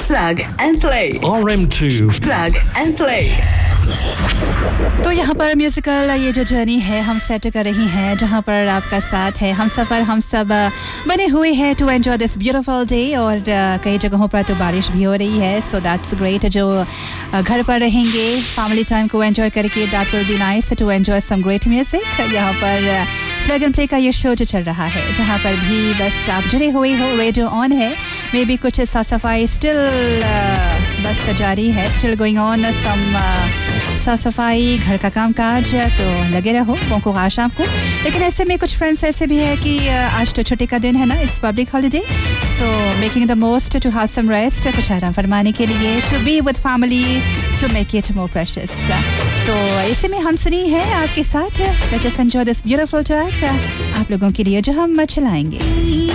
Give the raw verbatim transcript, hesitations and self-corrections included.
Plug and play. R M two. Plug and play. तो यहाँ पर म्यूजिकल ये जो जर्नी है हम सेट कर रही हैं जहाँ पर आपका साथ है हम सफ़र हम सब बने हुए हैं to enjoy this beautiful day और कई जगहों पर तो बारिश भी हो रही है सो दैट्स ग्रेट जो घर पर रहेंगे फैमिली टाइम को एंजॉय करके that will be nice to enjoy some great music यहाँ पर प्लग एंड प्ले का ये शो जो चल रहा है जहाँ पर भी बस आप जुड़े हुए हो रेडियो ऑन है मे बी कुछ साफ सफाई स्टिल बस जारी है स्टिल गोइंग ऑन सम साफ सफाई घर का काम काज तो लगे रहो को आज आपको लेकिन ऐसे में कुछ फ्रेंड्स ऐसे भी है कि आज तो छुट्टी का दिन है ना it's public holiday so making the most to have some rest कुछ आराम फरमाने के लिए to be with family to make it more precious तो ऐसे में हंसनी है आपके साथ let us enjoy this beautiful track आप लोगों के लिए जो हम चलाएंगे